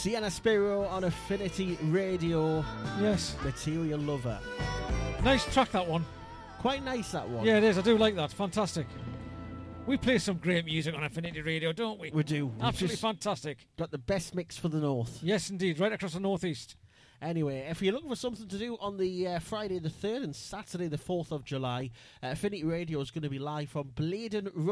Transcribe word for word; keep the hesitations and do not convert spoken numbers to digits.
Sienna Spiro on Affinity Radio. Yes. Material Lover. Nice track, that one. Quite nice, that one. Yeah, it is. I do like that. Fantastic. We play some great music on Affinity Radio, don't we? We do. We've Absolutely just fantastic. got the best mix for the north. Yes, indeed. Right across the northeast. Anyway, if you're looking for something to do on the uh, Friday the third and Saturday the fourth of July, uh, Affinity Radio is going to be live from Bladen